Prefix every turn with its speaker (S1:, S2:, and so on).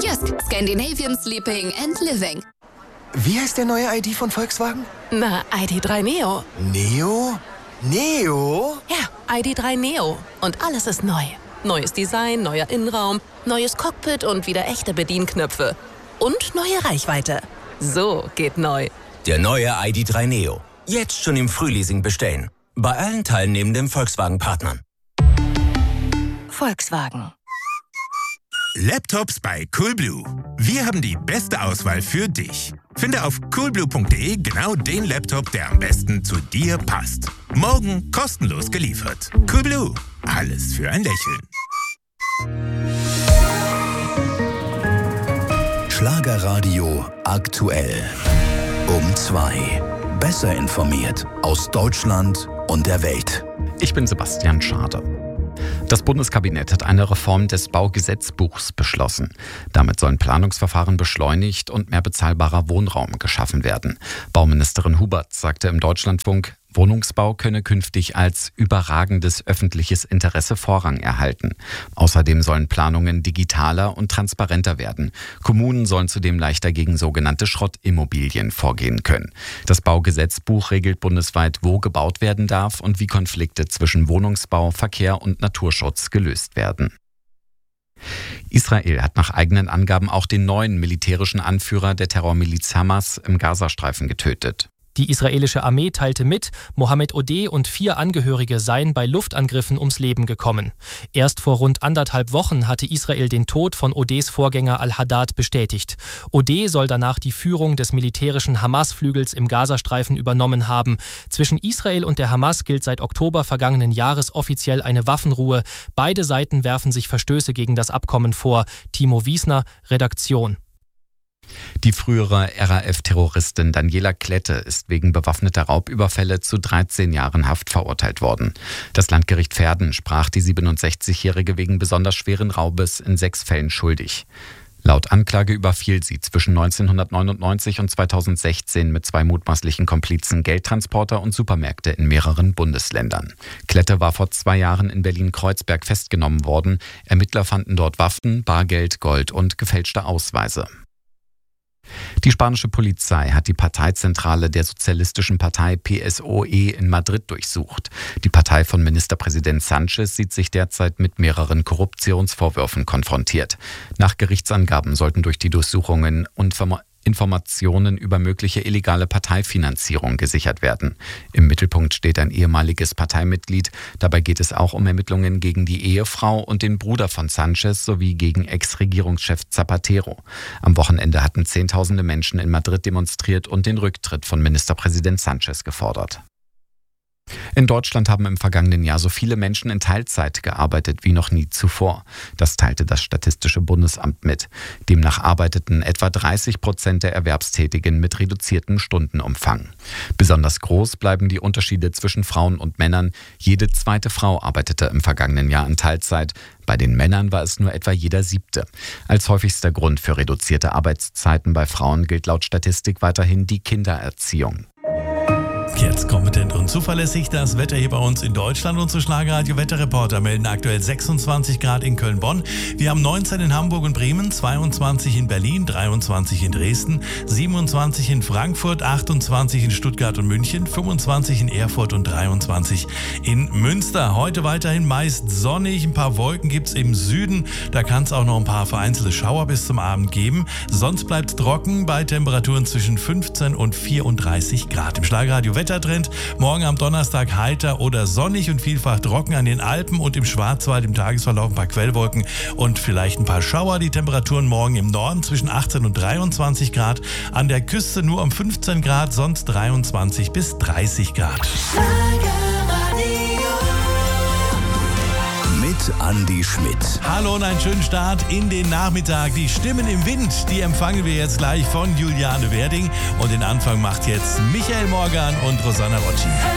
S1: Jysk, Scandinavian Sleeping and Living.
S2: Wie heißt der neue ID von Volkswagen?
S3: Na, ID.3 Neo.
S2: Neo? Neo?
S3: Ja, ID.3 Neo. Und alles ist neu. Neues Design, neuer Innenraum, neues Cockpit und wieder echte Bedienknöpfe. Und neue Reichweite. So geht neu.
S4: Der neue ID.3 Neo. Jetzt schon im Frühleasing bestellen. Bei allen teilnehmenden Volkswagen-Partnern.
S3: Volkswagen.
S5: Laptops bei Coolblue. Wir haben die beste Auswahl für dich. Finde auf coolblue.de genau den Laptop, der am besten zu dir passt. Morgen kostenlos geliefert. Coolblue. Alles für ein Lächeln.
S6: Schlagerradio aktuell. Um 2. Besser informiert aus Deutschland und der Welt.
S7: Ich bin Sebastian Schade. Das Bundeskabinett hat eine Reform des Baugesetzbuchs beschlossen. Damit sollen Planungsverfahren beschleunigt und mehr bezahlbarer Wohnraum geschaffen werden. Bauministerin Hubert sagte im Deutschlandfunk, Wohnungsbau könne künftig als überragendes öffentliches Interesse Vorrang erhalten. Außerdem sollen Planungen digitaler und transparenter werden. Kommunen sollen zudem leichter gegen sogenannte Schrottimmobilien vorgehen können. Das Baugesetzbuch regelt bundesweit, wo gebaut werden darf und wie Konflikte zwischen Wohnungsbau, Verkehr und Naturschutz gelöst werden. Israel hat nach eigenen Angaben auch den neuen militärischen Anführer der Terrormiliz Hamas im Gazastreifen getötet.
S8: Die israelische Armee teilte mit, Mohammed Odeh und 4 Angehörige seien bei Luftangriffen ums Leben gekommen. Erst vor rund 1,5 Wochen hatte Israel den Tod von Odehs Vorgänger al-Haddad bestätigt. Odeh soll danach die Führung des militärischen Hamas-Flügels im Gazastreifen übernommen haben. Zwischen Israel und der Hamas gilt seit Oktober vergangenen Jahres offiziell eine Waffenruhe. Beide Seiten werfen sich Verstöße gegen das Abkommen vor. Timo Wiesner, Redaktion.
S7: Die frühere RAF-Terroristin Daniela Klette ist wegen bewaffneter Raubüberfälle zu 13 Jahren Haft verurteilt worden. Das Landgericht Verden sprach die 67-Jährige wegen besonders schweren Raubes in 6 Fällen schuldig. Laut Anklage überfiel sie zwischen 1999 und 2016 mit 2 mutmaßlichen Komplizen Geldtransporter und Supermärkte in mehreren Bundesländern. Klette war vor 2 Jahren in Berlin-Kreuzberg festgenommen worden. Ermittler fanden dort Waffen, Bargeld, Gold und gefälschte Ausweise. Die spanische Polizei hat die Parteizentrale der sozialistischen Partei PSOE in Madrid durchsucht. Die Partei von Ministerpräsident Sánchez sieht sich derzeit mit mehreren Korruptionsvorwürfen konfrontiert. Nach Gerichtsangaben sollten durch die Durchsuchungen Informationen über mögliche illegale Parteifinanzierung gesichert werden. Im Mittelpunkt steht ein ehemaliges Parteimitglied. Dabei geht es auch um Ermittlungen gegen die Ehefrau und den Bruder von Sánchez sowie gegen Ex-Regierungschef Zapatero. Am Wochenende hatten Zehntausende Menschen in Madrid demonstriert und den Rücktritt von Ministerpräsident Sánchez gefordert. In Deutschland haben im vergangenen Jahr so viele Menschen in Teilzeit gearbeitet wie noch nie zuvor. Das teilte das Statistische Bundesamt mit. Demnach arbeiteten etwa 30% der Erwerbstätigen mit reduziertem Stundenumfang. Besonders groß bleiben die Unterschiede zwischen Frauen und Männern. Jede 2. Frau arbeitete im vergangenen Jahr in Teilzeit. Bei den Männern war es nur etwa jeder 7. Als häufigster Grund für reduzierte Arbeitszeiten bei Frauen gilt laut Statistik weiterhin die Kindererziehung.
S9: Jetzt kompetent und zuverlässig das Wetter hier bei uns in Deutschland. Unsere Schlagerradio-Wetterreporter melden aktuell 26 Grad in Köln-Bonn. Wir haben 19 in Hamburg und Bremen, 22 in Berlin, 23 in Dresden, 27 in Frankfurt, 28 in Stuttgart und München, 25 in Erfurt und 23 in Münster. Heute weiterhin meist sonnig, ein paar Wolken gibt es im Süden. Da kann es auch noch ein paar vereinzelte Schauer bis zum Abend geben. Sonst bleibt es trocken bei Temperaturen zwischen 15 und 34 Grad. Im Schlagerradio-Wettertrend morgen am Donnerstag heiter oder sonnig und vielfach trocken an den Alpen und im Schwarzwald im Tagesverlauf ein paar Quellwolken und vielleicht ein paar Schauer. Die Temperaturen morgen im Norden zwischen 18 und 23 Grad, an der Küste nur um 15 Grad, sonst 23 bis 30 Grad.
S6: Mit Andi Schmidt.
S9: Hallo und einen schönen Start in den Nachmittag. Die Stimmen im Wind, die empfangen wir jetzt gleich von Juliane Werding. Und den Anfang macht jetzt Michael Morgan und Rosanna Rocci.